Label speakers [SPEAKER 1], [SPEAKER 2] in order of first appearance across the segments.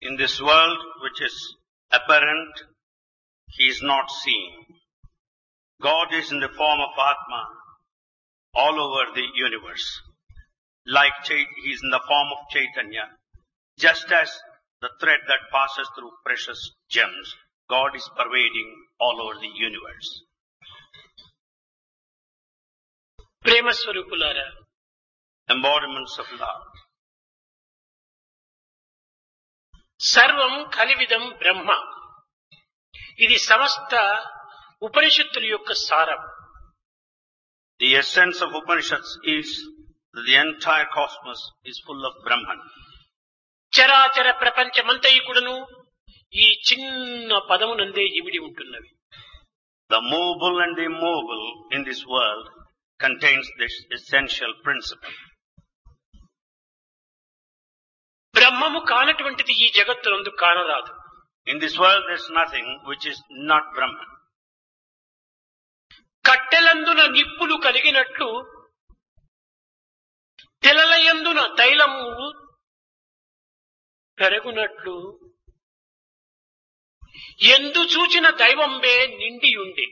[SPEAKER 1] In this world which is apparent, he is not seen. God is in the form of Atma all over the universe. Like he is in the form of Chaitanya. Just as the thread that passes through precious gems, God is pervading all over the universe.
[SPEAKER 2] ప్రేమ స్వరూపులారా,
[SPEAKER 1] Embodiments of love.
[SPEAKER 2] సర్వం కలివిదం బ్రహ్మ. ఇది సమస్త ఉపనిషత్తుల యొక్క సారం.
[SPEAKER 1] The essence of Upanishads is that the entire cosmos is full of Brahman.
[SPEAKER 2] చరాచర ప్రపంచమంతయుకుడును ఈ చిన్న పదమునందే ఇమిడి ఉంటున్నవి.
[SPEAKER 1] The movable and the immovable in this world contains this essential principle.
[SPEAKER 2] బ్రహ్మము కానటువంటిది ఈ జగత్తునందు కానరాదు.
[SPEAKER 1] In this world there is nothing which is not Brahman.
[SPEAKER 2] కట్టెలందున నిప్పులు కలిగినట్లు తెలలయందున తైలము పెరుగునట్లు ఎందు చూచిన దైవంబే నిండియుండే.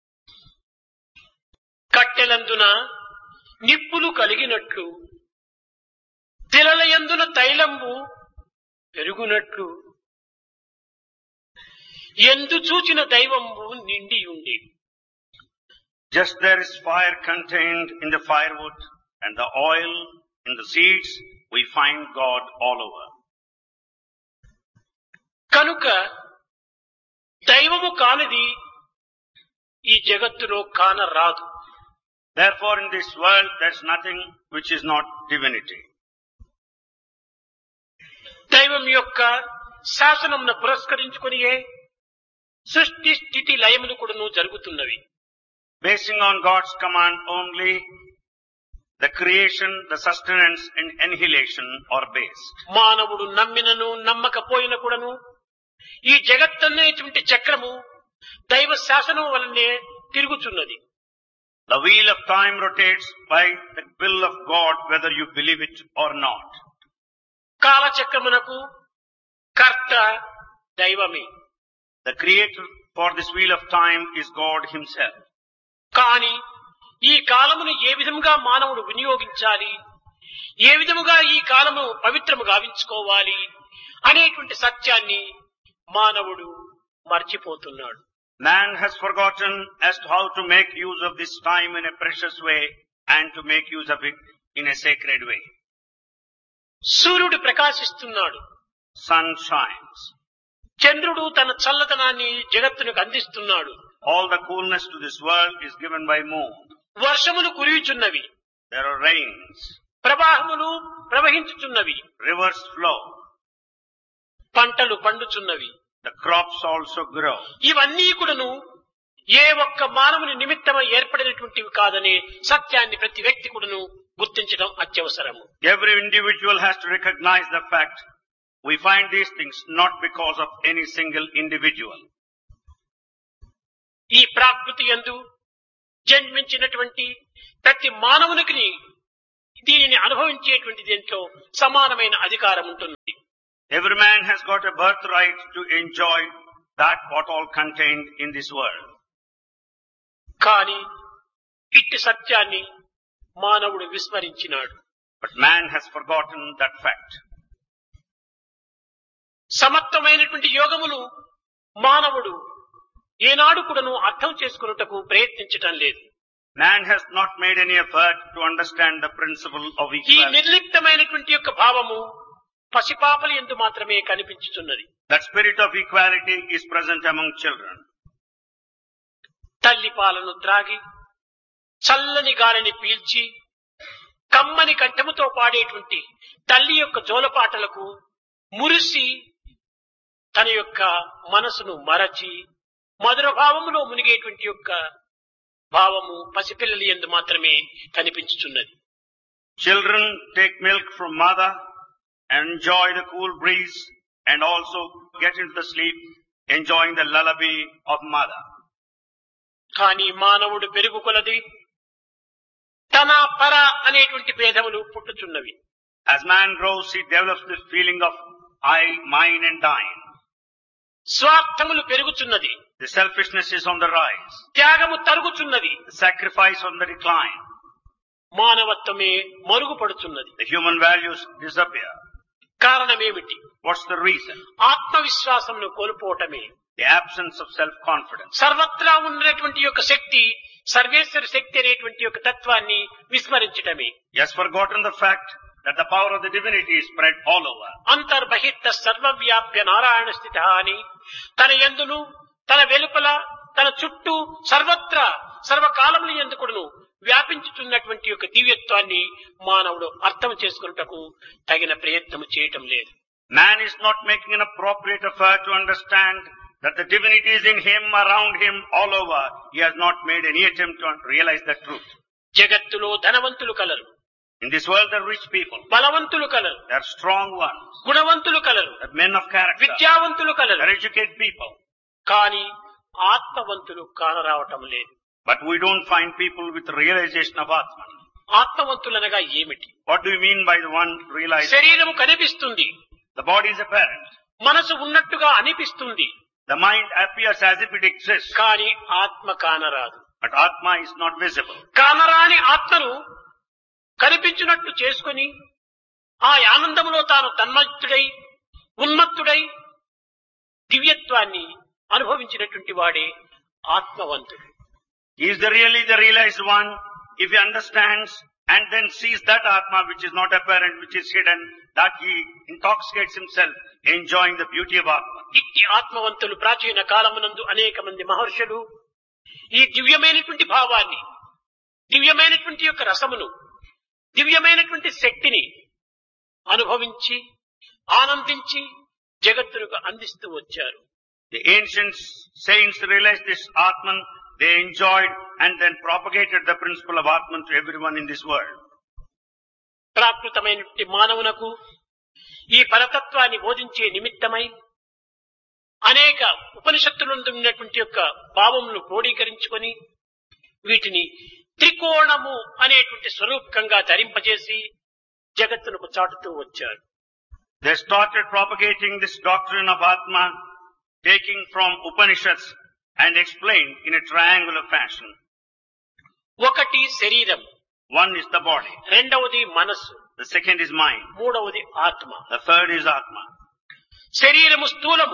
[SPEAKER 2] కట్టెలందున నిప్పులు కలిగినట్లు తెలలయందున తైలంబు పెరుగునట్లు ఎందు చూచిన దైవంబు నిండియుండే.
[SPEAKER 1] Just there is fire contained in the firewood and the oil in the seeds, we find God all over.
[SPEAKER 2] కనుక దైవము కానిది ఈ జగత్తులో కానరాదు.
[SPEAKER 1] Therefore in this world there is nothing which is not divinity.
[SPEAKER 2] దైవం యొక్క శాసనమును పురస్కరించుకొనియే సృష్టి స్థితి లయములు కూడాను జరుగుతున్నవి.
[SPEAKER 1] Basing on God's command only, the creation, the sustenance and annihilation are based.
[SPEAKER 2] మానవుడు నమ్మినను నమ్మకపోయిన కూడాను ఈ జగత్తనేటువంటి చక్రము దైవ శాసనం వలనే తిరుగుచున్నది.
[SPEAKER 1] The wheel of time rotates by the will of God, whether you believe it or not.
[SPEAKER 2] కాలచక్రమునకు కర్త దైవమే.
[SPEAKER 1] The creator for this wheel of time is God himself.
[SPEAKER 2] కాని ఈ కాలమును ఏ విధముగా మానవుడు వినియోగించాలి, ఏ విధముగా ఈ కాలము పవిత్రము గావించుకోవాలి అనేటువంటి సత్యాన్ని మానవుడు మర్చిపోతున్నాడు.
[SPEAKER 1] Man has forgotten as to how to make use of this time in a precious way and to make use of it in a sacred way.
[SPEAKER 2] సూర్యుడు ప్రకాశిస్తున్నాడు,
[SPEAKER 1] Sun shines.
[SPEAKER 2] చంద్రుడు తన చల్లదనాన్ని జగత్తునికి అందిస్తున్నాడు.
[SPEAKER 1] All the coolness to this world is given by moon.
[SPEAKER 2] వర్షములు కురియుచున్నవి,
[SPEAKER 1] There are rains.
[SPEAKER 2] ప్రవాహములు ప్రవహించుచున్నవి,
[SPEAKER 1] Rivers flow.
[SPEAKER 2] పంటలు పండుచున్నవి.
[SPEAKER 1] The crops also grow.
[SPEAKER 2] ఇవన్నీ కూడాను ఏ ఒక్క మానవుని నిమిత్తమై ఏర్పడినటువంటివి కాదనే సత్యాన్ని ప్రతి వ్యక్తి కూడాను గుర్తించడం అత్యవసరము.
[SPEAKER 1] Every individual has to recognize the fact we find these things not because of any single individual.
[SPEAKER 2] ఈ ప్రాకృతి యందు జన్మించినటువంటి ప్రతి మానవునికి దీనిని అనుభవించేటువంటి దీంట్లో సమానమైన అధికారం ఉంటుంది.
[SPEAKER 1] Every man has got a birthright to enjoy that what all contained in this world.
[SPEAKER 2] కానీ ఇట్టి సత్యాన్ని మానవుడు విస్మరించినాడు.
[SPEAKER 1] But man has forgotten that fact.
[SPEAKER 2] సమత్వమైనటువంటి యోగమును మానవుడు ఏనాడు కూడాను అర్థం చేసుకున్నటకు ప్రయత్నించటం లేదు.
[SPEAKER 1] Man has not made any effort to understand the principle of
[SPEAKER 2] ఈ
[SPEAKER 1] equality.
[SPEAKER 2] నిర్లిప్తమైనటువంటి యొక్క భావము పసిపాపల యందు మాత్రమే కనిపించుతున్నది.
[SPEAKER 1] That spirit of equality is present among children.
[SPEAKER 2] తల్లి పాలను త్రాగి చల్లని గాలిని పీల్చి కమ్మని కంఠముతో పాడేటువంటి తల్లి యొక్క జోలపాటలకు మురిసి తన యొక్క మనసును మరచి మధుర భావములో మునిగేటువంటి యొక్క భావము పసిపిల్లల యందు మాత్రమే కనిపించుచున్నది.
[SPEAKER 1] Children take milk from mother and enjoy the cool breeze and also get into the sleep enjoying the lullaby of mother.
[SPEAKER 2] కానీ మానవుడు పెరుగు కొలది తన పర అనేటువంటి భేదములు పుట్టుచున్నవి.
[SPEAKER 1] As man grows, he develops this feeling of I, mine and thine.
[SPEAKER 2] స్వార్థములు పెరుగుచున్నది,
[SPEAKER 1] The selfishness is on the rise.
[SPEAKER 2] త్యాగము తరుగుచున్నది,
[SPEAKER 1] The sacrifice on the decline.
[SPEAKER 2] మానవత్వమే మరుగుపడుచున్నది.
[SPEAKER 1] The human values disappear.
[SPEAKER 2] కారణమేమిటి?
[SPEAKER 1] What's the reason?
[SPEAKER 2] ఆత్మవిశ్వాసమును కోల్పోవటమే.
[SPEAKER 1] The absence of self-confidence.
[SPEAKER 2] సర్వత్రా ఉన్నటువంటి యొక్క శక్తి, సర్వేశ్వర శక్తి అనేటువంటి యొక్క తత్వాన్ని విస్మరించటమే.
[SPEAKER 1] He has forgotten the fact that the power of the divinity is spread all over.
[SPEAKER 2] అంతర్బహిర్త సర్వవ్యాప్య Narayana స్థిత అని తన యందును, తన వెలుపల, తన చుట్టూ సర్వత్రా సర్వకాలముల యందు కూడాను వ్యాపించుతున్నటువంటి యొక్క దివ్యత్వాన్ని మానవుడు అర్థం చేసుకున్నటకు తగిన ప్రయత్నం చేయటం లేదు.
[SPEAKER 1] Man is not making an appropriate effort to understand that the divinity is in him, around him, all over. He has not made any attempt to realize the truth.
[SPEAKER 2] జగత్తులో ధనవంతులు colour,
[SPEAKER 1] In this world there are rich people.
[SPEAKER 2] బలవంతులు colour,
[SPEAKER 1] There are strong ones.
[SPEAKER 2] గుణవంతులు colour,
[SPEAKER 1] There are men of character.
[SPEAKER 2] విద్యావంతులు
[SPEAKER 1] There
[SPEAKER 2] colour.
[SPEAKER 1] are educated people.
[SPEAKER 2] కానీ ఆత్మవంతులు కానరావటం లేదు.
[SPEAKER 1] But we don't find people with realization of Atman.
[SPEAKER 2] ఆత్మవంతులనగా ఏమిటి?
[SPEAKER 1] What do you mean by the one realized?
[SPEAKER 2] శరీరము కనిపిస్తుంది,
[SPEAKER 1] The body is apparent.
[SPEAKER 2] మనసు ఉన్నట్టుగా అనిపిస్తుంది,
[SPEAKER 1] The mind appears as if it exists.
[SPEAKER 2] కానీ ఆత్మ కానరాదు.
[SPEAKER 1] But Atma is not visible.
[SPEAKER 2] కానరాని ఆత్మను కనిపించినట్లు చేసుకుని ఆ ఆనందంలో తాను తన్మత్తుడై ఉన్మత్తుడై దివ్యత్వాన్ని అనుభవించినటువంటి వాడే ఆత్మవంతుడు.
[SPEAKER 1] He is really the realized one if he understands and then sees that Atma which is not apparent, which is hidden, that he intoxicates himself enjoying the beauty of Atma.
[SPEAKER 2] ఇట్టి ఆత్మవంతులు ప్రాచీన కాలమునందు అనేక మంది మహర్షులు ఈ దివ్యమైనటువంటి భావాన్ని, దివ్యమైనటువంటి యొక్క రసమును, దివ్యమైనటువంటి శక్తిని అనుభవించి ఆనందించి జగత్తులకు అందిస్తూ వచ్చారు.
[SPEAKER 1] The ancient saints realized this Atman, they enjoyed and then propagated the principle of Atman to everyone in this world.
[SPEAKER 2] ప్రాకృతమైనటువంటి మానవునకు ఈ పరతత్వాన్ని బోధించే నిమిత్తమై అనేక ఉపనిషత్తులందు ఉన్నటువంటి యొక్క భావమును క్రోడీకరించుకొని వీటిని త్రికోణము అనేటువంటి స్వరూపకంగా ధరింపజేసి జగత్తునకు చాటుతూ వచ్చారు.
[SPEAKER 1] They started propagating this doctrine of Atma, taking from Upanishads and explained in a triangular fashion.
[SPEAKER 2] ఒకటి శరీరం,
[SPEAKER 1] One is the body,
[SPEAKER 2] రెండవది మనస్సు,
[SPEAKER 1] the second is mind,
[SPEAKER 2] మూడవది ఆత్మ.
[SPEAKER 1] the third is Atma.
[SPEAKER 2] శరీరము స్థూలము,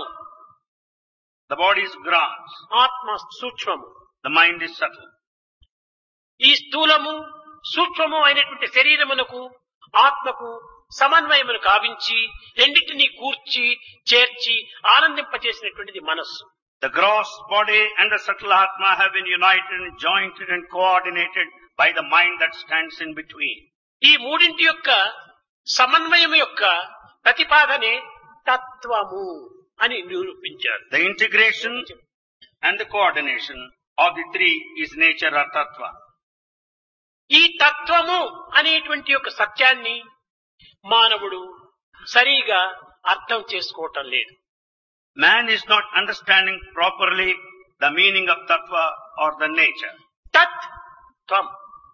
[SPEAKER 1] The body is gross,
[SPEAKER 2] ఆత్మ సూక్ష్మము.
[SPEAKER 1] the mind is subtle.
[SPEAKER 2] ఈ స్థూలము సూక్ష్మము అయినటువంటి శరీరమునకు ఆత్మకు సమన్వయమును కావించి రెండింటినీ కూర్చి చేర్చి ఆనందింపచేసినటువంటిది మనస్సు.
[SPEAKER 1] The gross body and the subtle Atma have been united and jointed and coordinated by the mind that stands in between.
[SPEAKER 2] ఈ మూడింటి యొక్క సమన్వయం యొక్క ప్రతిపాదనే తత్వము అని నిరూపించారు.
[SPEAKER 1] The integration and the coordination of the three is nature or tattva.
[SPEAKER 2] ఈ తత్వము అనేటువంటి యొక్క సత్యాన్ని మానవుడు సరిగా అర్థం చేసుకోవటం లేదు.
[SPEAKER 1] Man is not understanding properly the meaning of tattva or the nature.
[SPEAKER 2] తత్ త్వం,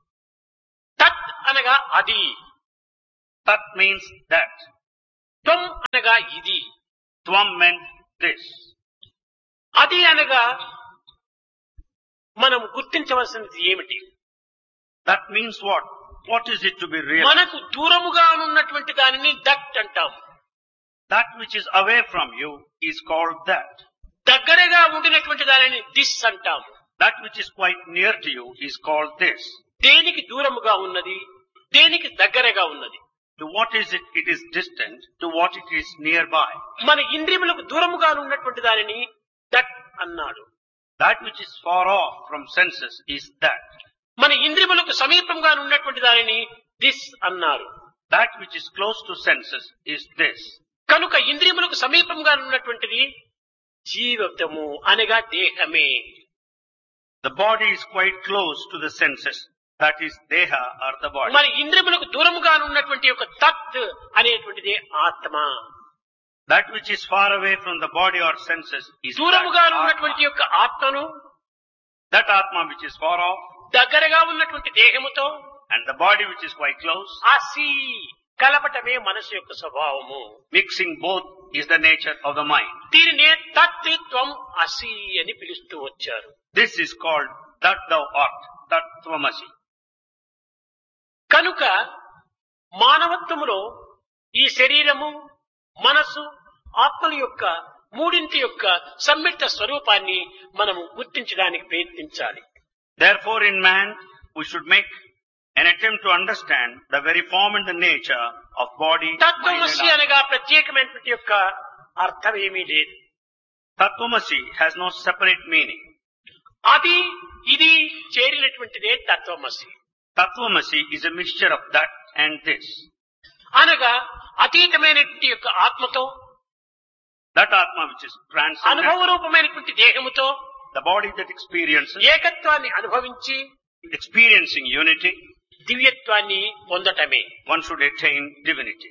[SPEAKER 2] తత్ అనగా అది,
[SPEAKER 1] Tat means that.
[SPEAKER 2] త్వం అనగా ఇది,
[SPEAKER 1] Tvam meant this.
[SPEAKER 2] అది అనగా మనం గుర్తించవలసినది ఏమిటి?
[SPEAKER 1] That means what? What is it to be real?
[SPEAKER 2] మనకు దూరముగా ఉన్నటువంటి దానిని దట్ అంటాం.
[SPEAKER 1] That which is away from you is called that.
[SPEAKER 2] దగ్గరగా ఉండినటువంటి దానిని దిస్ అంటాం.
[SPEAKER 1] That which is quite near to you is called this.
[SPEAKER 2] దేనికి దూరముగా ఉన్నది, దేనికి దగ్గరగా ఉన్నది?
[SPEAKER 1] To what is it? It is distant. To what it is nearby.
[SPEAKER 2] మన ఇంద్రియములకు దూరముగా ఉన్నటువంటి దానిని దట్ అన్నాడు.
[SPEAKER 1] That which is far off from senses is that.
[SPEAKER 2] మన ఇంద్రియములకు సమీపంగా ఉన్నటువంటి దానిని దిస్ అన్నారు.
[SPEAKER 1] That which is close to senses is this.
[SPEAKER 2] కనుక ఇంద్రియములకు సమీపంగా ఉన్నటువంటిది జీవితము అనగా దేహమే.
[SPEAKER 1] The body is quite close to the senses. That is deha or the body.
[SPEAKER 2] మన ఇంద్రియములకు దూరముగా ఉన్నటువంటి యొక్క తత్ అనేటువంటిది ఆత్మ.
[SPEAKER 1] That which is far away from the body or senses is
[SPEAKER 2] దూరముగా
[SPEAKER 1] that
[SPEAKER 2] ఉన్నటువంటి
[SPEAKER 1] Atma.
[SPEAKER 2] యొక్క ఆత్మను
[SPEAKER 1] That Atma which is far off
[SPEAKER 2] దగ్గరగా ఉన్నటువంటి దేహముతో
[SPEAKER 1] and the body which is quite close,
[SPEAKER 2] ఆసి కలపటమే మనసు యొక్క స్వభావము.
[SPEAKER 1] mixing both is the nature of the mind.
[SPEAKER 2] దీనినే తత్ త్వం అసి అని పిలుస్తూ వచ్చారు.
[SPEAKER 1] This is called that thou art, that tvamasi.
[SPEAKER 2] కనుక మానవత్వములో ఈ శరీరము, మనసు, ఆత్మల యొక్క మూడింటి యొక్క సమ్మిళిత స్వరూపాన్ని మనము గుర్తించడానికి ప్రయత్నించాలి.
[SPEAKER 1] Therefore in man we should make an attempt to understand the very form and the nature of body, mind and
[SPEAKER 2] తత్వమసి
[SPEAKER 1] atma.
[SPEAKER 2] అనగా ప్రత్యేకమైనటువంటి యొక్క అర్థం ఏమీ లేదు.
[SPEAKER 1] Tattvamasi has no separate meaning.
[SPEAKER 2] అది ఇది చేరినటువంటిదే తత్వమసి.
[SPEAKER 1] Tattvamasi is a mixture of that and this.
[SPEAKER 2] అనగా అతీతమైనటువంటి యొక్క ఆత్మతో,
[SPEAKER 1] That Atma which is transcendent,
[SPEAKER 2] అనుభవ రూపమైనటువంటి దేహముతో
[SPEAKER 1] the body that experiences,
[SPEAKER 2] ఏకత్వాన్ని అనుభవించి
[SPEAKER 1] experiencing unity,
[SPEAKER 2] దివ్యత్వాన్ని పొందటమే.
[SPEAKER 1] one should attain divinity.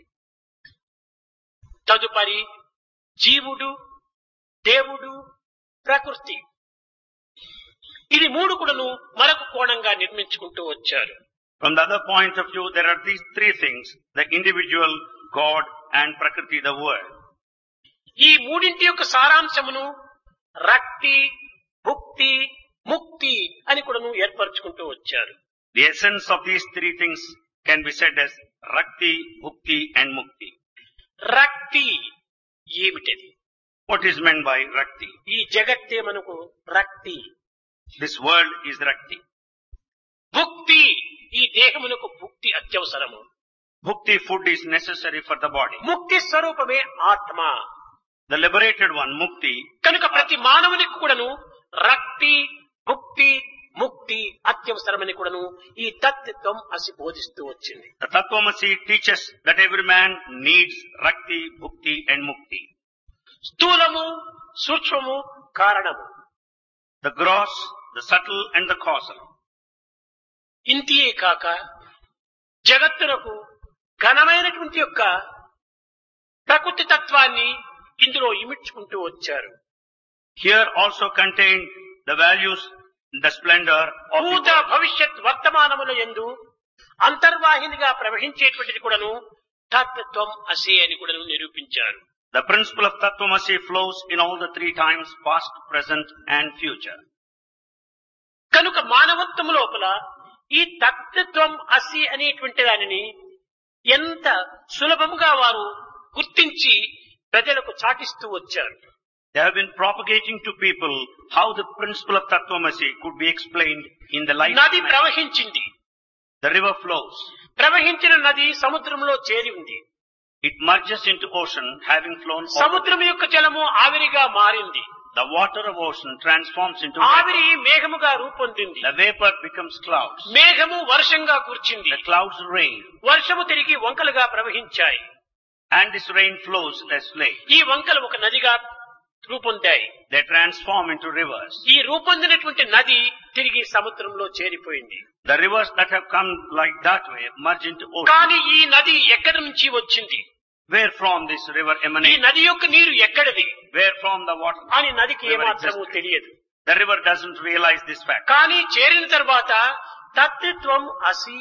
[SPEAKER 2] తదుపరి జీవుడు, దేవుడు, ప్రకృతి, ఇది మూడు కూడాను మరొక కోణంగా నిర్మించుకుంటూ వచ్చారు.
[SPEAKER 1] From the other point of view, there are these three things: the individual, God, and Prakriti, the world.
[SPEAKER 2] ఈ మూడింటి యొక్క సారాంశమును రక్తి, భుక్తి, ముక్తి అని కూడాను ఏర్పరచుకుంటూ వచ్చారు.
[SPEAKER 1] The essence of these three things can be said as Rakti, Bhukti, and Mukti.
[SPEAKER 2] రక్తి ఏమిటది?
[SPEAKER 1] What is meant by Rakti?
[SPEAKER 2] ఈ జగత్తే మనకు రక్తి.
[SPEAKER 1] This world is Rakti.
[SPEAKER 2] భుక్తి, ఈ దేహమునకు భుక్తి అత్యవసరము.
[SPEAKER 1] Bhukti, food is necessary for the body.
[SPEAKER 2] ముక్తి స్వరూపమే ఆత్మ.
[SPEAKER 1] The liberated one, Mukti,
[SPEAKER 2] కనుక ప్రతి మానవునికి కూడాను రక్తి, భుక్తి, ముక్తి అత్యవసరమని కూడాను ఈ తత్వం అసి బోధిస్తూ వచ్చింది.
[SPEAKER 1] the Tattvamasi teaches that every man needs Rakti, Bhukti, and Mukti.
[SPEAKER 2] స్థూలము, సూక్ష్మము, కారణము.
[SPEAKER 1] The gross, the subtle, and the causal.
[SPEAKER 2] ఇంతియే కాక జగత్తునకు ఘనమైనటువంటి యొక్క ప్రకృతి తత్వాన్ని ఇందులో ఇమిడ్చుకుంటూ వచ్చారు.
[SPEAKER 1] Here also contained the values, the splendor of the
[SPEAKER 2] భూత
[SPEAKER 1] world.
[SPEAKER 2] భవిష్యత్ వర్తమానముల యందు అంతర్వాహినిగా ప్రవహించేటువంటిది కూడాను తత్వం అసి అని కూడాను నిరూపించారు.
[SPEAKER 1] The principle of Tattvamasi flows in all the three times, past, present, and future.
[SPEAKER 2] కనుక మానవత్వం లోపల ఈ తత్వం అసి అనేటువంటి దానిని ఎంత సులభముగా వారు గుర్తించి ప్రజలకు చాటిస్తూ వచ్చారు.
[SPEAKER 1] They have been propagating to people how the principle of Tattvamasi could be explained in the life of
[SPEAKER 2] నది
[SPEAKER 1] man.
[SPEAKER 2] ప్రవహించింది.
[SPEAKER 1] The river flows.
[SPEAKER 2] ప్రవహించిన నది సముద్రంలో చేరి ఉంది.
[SPEAKER 1] It merges into ocean, having flown over.
[SPEAKER 2] సముద్రం యొక్క జలము ఆవిరిగా మారింది.
[SPEAKER 1] The water of ocean transforms into vapor.
[SPEAKER 2] ఆవిరి మేఘముగా రూపొందింది.
[SPEAKER 1] The vapor becomes clouds.
[SPEAKER 2] మేఘము వర్షంగా కూర్చింది.
[SPEAKER 1] The clouds rain.
[SPEAKER 2] వర్షము తిరిగి వంకలుగా ప్రవహించాయి.
[SPEAKER 1] And this rain flows as lake.
[SPEAKER 2] ఈ వంకలు ఒక నదిగా రూపొందాయి.
[SPEAKER 1] They transform into rivers.
[SPEAKER 2] ఈ రూపొందినటువంటి నది తిరిగి సముద్రంలో చేరిపోయింది.
[SPEAKER 1] The rivers that have come like that way merge into ocean.
[SPEAKER 2] కానీ ఈ నది ఎక్కడి నుంచి వచ్చింది?
[SPEAKER 1] Where from this river
[SPEAKER 2] ఈ
[SPEAKER 1] emanates?
[SPEAKER 2] నది యొక్క నీరు ఎక్కడిది
[SPEAKER 1] Where from the water?
[SPEAKER 2] అని నదికి
[SPEAKER 1] river
[SPEAKER 2] ఏమాత్రము
[SPEAKER 1] existed.
[SPEAKER 2] తెలియదు.
[SPEAKER 1] The river doesn't realize this fact.
[SPEAKER 2] కానీ చేరిన తర్వాత తత్వం అసి,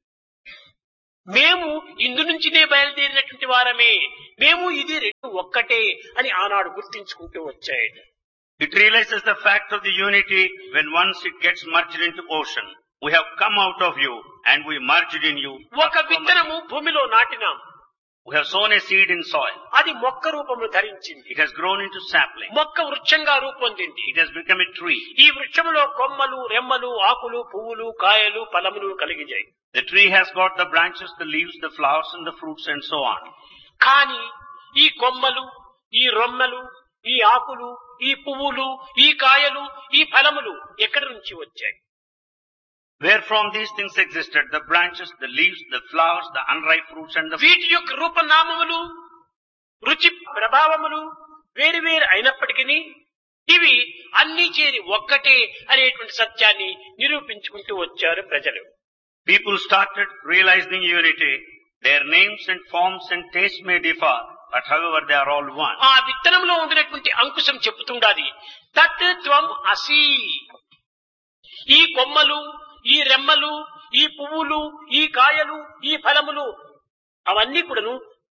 [SPEAKER 2] మేము ఇందు నుంచినే బయలుదేరినటువంటి వారమే, మేము ఇది రెండు ఒక్కటే అని ఆనాడు గుర్తించుకుంటూ వచ్చాయి.
[SPEAKER 1] It realizes the fact of the unity when once it gets merged into ocean. We have come out of you and we merged in you.
[SPEAKER 2] ఒక విత్తనము భూమిలో నాటినాం.
[SPEAKER 1] We have sown a seed in soil.
[SPEAKER 2] అది మొక్క రూపమును ధరించింది.
[SPEAKER 1] It has grown into sapling.
[SPEAKER 2] మొక్క వృక్షంగా రూపొందింది.
[SPEAKER 1] It has become a tree.
[SPEAKER 2] ఈ వృక్షములో కొమ్మలు, రెమ్మలు, ఆకులు, పువ్వులు, కాయలు, ఫలములు కలిగినాయి.
[SPEAKER 1] The tree has got the branches, the leaves, the flowers and the fruits and so on.
[SPEAKER 2] కానీ ఈ కొమ్మలు, ఈ రొమ్మలు, ఈ ఆకులు, ఈ పువ్వులు, ఈ కాయలు, ఈ ఫలములు ఎక్కడి నుంచి వచ్చాయి?
[SPEAKER 1] Where from these things existed, the branches, the leaves, the flowers, the unripe fruits and the
[SPEAKER 2] వీటి యొక్క రూపనామములు, రుచి ప్రభావములు వేరు వేరు అయినప్పటికీ ఇవి అన్ని చేరి ఒక్కటే అనేటువంటి సత్యాన్ని నిరూపించుకుంటూ వచ్చారు ప్రజలు.
[SPEAKER 1] People started realizing unity. Their names and forms and tastes may differ, but however they are all one.
[SPEAKER 2] ఆ విత్తనంలో ఉండినటువంటి అంకుశం చెప్పుతుండాది తత్వం అసి. ఈ కొమ్మలు, ఈ రెమ్మలు, ఈ పువ్వులు, ఈ కాయలు, ఈ ఫలములు అవన్నీ కూడాను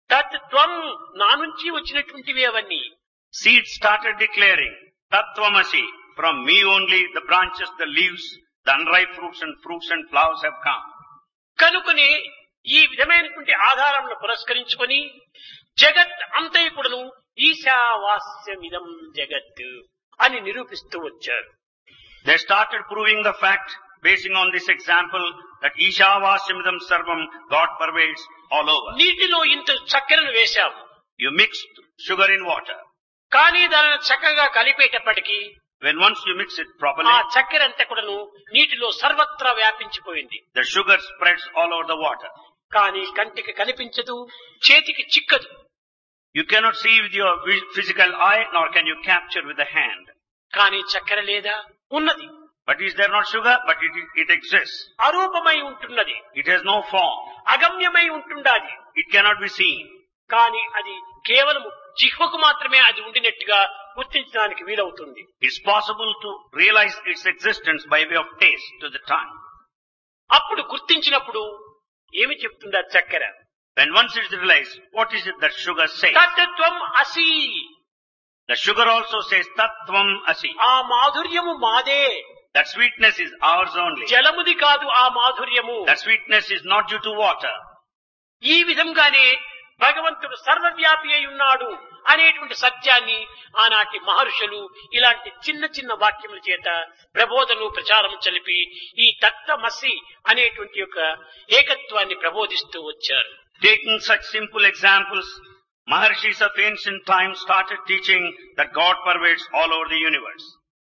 [SPEAKER 2] తత్ త్వం నా నుంచి వచ్చినటువంటివి అవన్నీ.
[SPEAKER 1] Seeds started declaring, Tattvamasi, from me only the branches, the leaves, the unripe fruits and flowers have come.
[SPEAKER 2] కనుకనే ఈ విధమైనటువంటి ఆధారంలో పురస్కరించుకొని జగత్ అంతైకుడును ఈశావాస్యమిదం జగత్ అని నిరూపిస్తూ వచ్చారు.
[SPEAKER 1] They started proving the fact, basing on this example, that Ishavasyamadam Sarvam, God pervades all over.
[SPEAKER 2] నీటిలో ఇంత చక్కెరను వేశాము.
[SPEAKER 1] You mixed sugar in water.
[SPEAKER 2] కానీ దానిని చక్కగా కలిపేటప్పటికీ
[SPEAKER 1] When once you mix it
[SPEAKER 2] ఆ
[SPEAKER 1] properly,
[SPEAKER 2] చక్కెర అంతా కూడాను నీటిలో సర్వత్రా వ్యాపించిపోయింది.
[SPEAKER 1] the sugar spreads all over the water.
[SPEAKER 2] కానీ కంటికి కనిపించదు, చేతికి చిక్కదు.
[SPEAKER 1] You cannot see with your physical eye, nor can you capture with the hand.
[SPEAKER 2] కానీ చక్కెర లేదా ఉన్నది.
[SPEAKER 1] But is there not sugar? But it exists.
[SPEAKER 2] అరూపమై ఉంటున్నది,
[SPEAKER 1] It has no form.
[SPEAKER 2] అగమ్యమై ఉంటుండాది.
[SPEAKER 1] It cannot be seen.
[SPEAKER 2] కానీ అది కేవలం జిహ్వకు మాత్రమే అది ఉండినట్టుగా గుర్తించడానికి వీలవుతుంది.
[SPEAKER 1] It's possible to realize its existence by way of taste to the tongue.
[SPEAKER 2] అప్పుడు గుర్తించినప్పుడు ఏమి చెప్తుంది ఆ చక్కెర?
[SPEAKER 1] When once it's realized, what is it that sugar says?
[SPEAKER 2] తత్వం అసి.
[SPEAKER 1] The sugar also says, Tattvam Asi.
[SPEAKER 2] ఆ మాధుర్యము మాదే,
[SPEAKER 1] That sweetness is ours only.
[SPEAKER 2] జలముది కాదు ఆ మాధుర్యము.
[SPEAKER 1] That sweetness is not due to water.
[SPEAKER 2] ఈ విధంగానే భగవంతుడు సర్వవ్యాపి అయి ఉన్నాడు అనేటువంటి సత్యాన్ని ఆనాటి మహర్షులు ఇలాంటి చిన్న చిన్న వాక్యముల చేత ప్రబోధను ప్రచారం చలిపి ఈ తత్వమసి అనేటువంటి యొక్క ఏకత్వాన్ని ప్రబోధిస్తూ వచ్చారు.
[SPEAKER 1] Taking such simple examples, Maharshis of ancient times started teaching that God pervades all over the universe.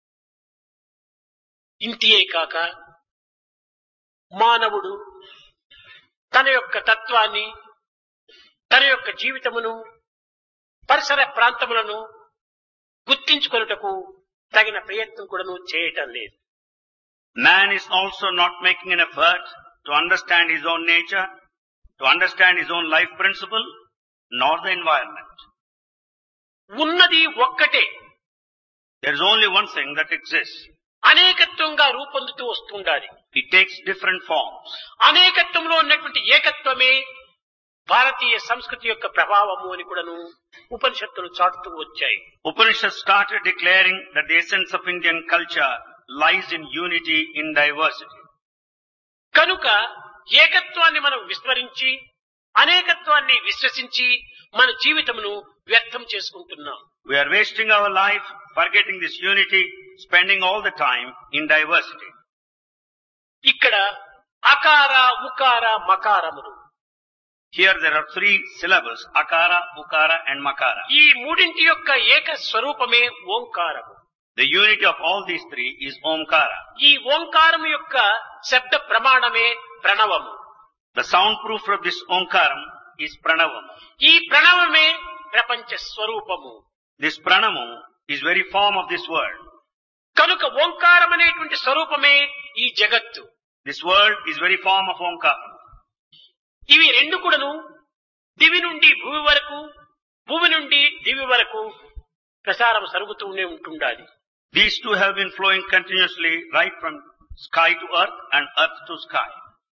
[SPEAKER 2] ఇంతియే కాక మానవుడు తన యొక్క తత్వాన్ని, తన యొక్క జీవితమును, పరిసర ప్రాంతములను గుర్తించుకొనుటకు తగిన ప్రయత్నం కూడాను చేయటం లేదు.
[SPEAKER 1] Man is also not making an effort to understand his own nature, to understand his own life principle, nor the environment.
[SPEAKER 2] ఉన్నది ఒక్కటే,
[SPEAKER 1] There is only one thing that exists.
[SPEAKER 2] అనేకత్వంగా రూపొందుతూ వస్తుండాలి.
[SPEAKER 1] It takes different forms.
[SPEAKER 2] అనేకత్వంలో ఉన్నటువంటి ఏకత్వమే భారతీయ సంస్కృతి యొక్క ప్రభావము అని కూడాను ఉపనిషత్తులు చాటుతూ వచ్చాయి.
[SPEAKER 1] Upanishads started declaring that the essence of Indian culture lies in unity in diversity.
[SPEAKER 2] కనుక ఏకత్వాన్ని మనం విస్మరించి అనేకత్వాన్ని విశ్వసించి మన జీవితమును వ్యర్థం చేసుకుంటున్నాం.
[SPEAKER 1] We are wasting our life forgetting this unity, spending all the time in diversity.
[SPEAKER 2] ఇక్కడ అకార, ఉకార, మకారములు.
[SPEAKER 1] Here there are three syllables, akara, ukara and makara.
[SPEAKER 2] ఈ మూడింటి యొక్క ఏక స్వరూపమే ఓంకారము.
[SPEAKER 1] The unity of all these three is omkara.
[SPEAKER 2] ఈ ఓంకారము యొక్క శబ్ద ప్రమాణమే ప్రణవము.
[SPEAKER 1] The soundproof of this omkaram is pranavam.
[SPEAKER 2] ఈ ప్రణవమే ప్రపంచ స్వరూపము.
[SPEAKER 1] This pranamu is very form of this world.
[SPEAKER 2] కనుక ఓంకారం అనేటువంటి స్వరూపమే ఈ జగత్తు.
[SPEAKER 1] This world is very form of omkara.
[SPEAKER 2] ఇవి రెండు కూడాను దివి నుండి భూమి వరకు, భూమి నుండి దివి వరకు ప్రసారం సరుగుతూనే ఉంటుండాలి.
[SPEAKER 1] These two have been flowing continuously right from sky to earth and earth to sky.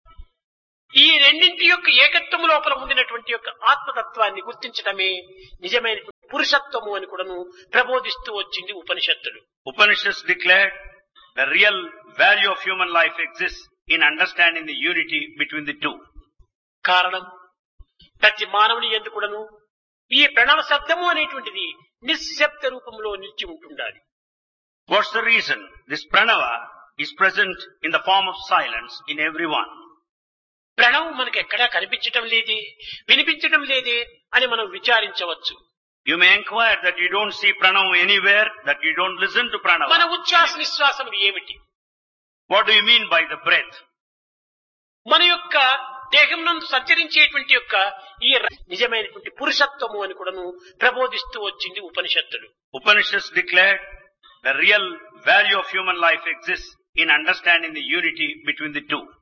[SPEAKER 2] ఈ రెండింటి యొక్క ఏకత్వము లోపల ఉండినటువంటి యొక్క ఆత్మతత్వాన్ని గుర్తించడమే నిజమైన పురుషత్వము అని కూడాను ప్రబోధిస్తూ వచ్చింది ఉపనిషత్తులు.
[SPEAKER 1] Upanishads declared the real value of human life exists in understanding the unity between the two.
[SPEAKER 2] కారణం ప్రతి మానవుని యందు కూడాను ఈ ప్రణవ శబ్దము అనేటువంటిది నిశ్శబ్ద రూపంలో నిలిచి ఉంటుండాలి.
[SPEAKER 1] What's the reason? This pranava is present in the form of silence in everyone.
[SPEAKER 2] ప్రణవం మనకు ఎక్కడా కనిపించటం లేదే, వినిపించటం లేదే అని మనం విచారించవచ్చు.
[SPEAKER 1] You may inquire that you don't see pranava anywhere, that you don't listen to pranava.
[SPEAKER 2] మన ఉచ్ఛ్వాస నిశ్వాసములు ఏమిటి?
[SPEAKER 1] What do you mean by the breath?
[SPEAKER 2] మన యొక్క దేహం నందు సంచరించేటువంటి యొక్క ఈ నిజమైనటువంటి పురుషత్వము అని కూడాను ప్రబోధిస్తూ వచ్చింది ఉపనిషత్తులు.
[SPEAKER 1] Upanishads declared the real value of human life exists in understanding the unity between the two.